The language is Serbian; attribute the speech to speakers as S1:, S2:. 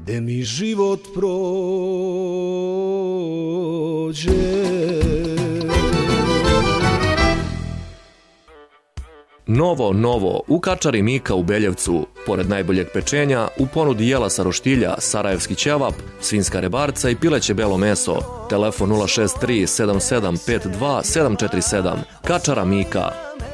S1: gde mi život prođe.
S2: Novo, u kačari Mika u Beljevcu. Pored najboljeg pečenja, u ponudi jela sa roštilja, sarajevski ćevap, svinjska rebarca i pileće belo meso. Telefon 063 7752 747. Kačara Mika.